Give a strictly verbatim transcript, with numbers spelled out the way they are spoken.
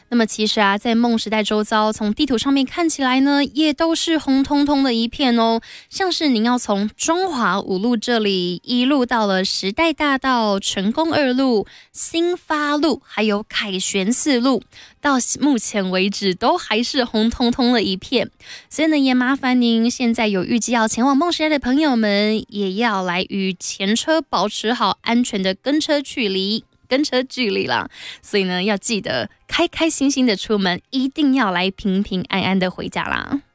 那么其实啊，在梦时代周遭，从地图上面看起来呢，也都是红彤彤的一片哦。像是您要从中华五路这里一路到了时代大道、成功二路、新发路，还有凯旋四路，到目前为止都还是红彤彤的一片。所以呢，也麻烦您现在有预计要前往梦时代的朋友们，也要来与前车保持好安全的跟车距离。跟车距离啦，所以呢，要记得开开心心的出门，一定要来平平安安的回家啦。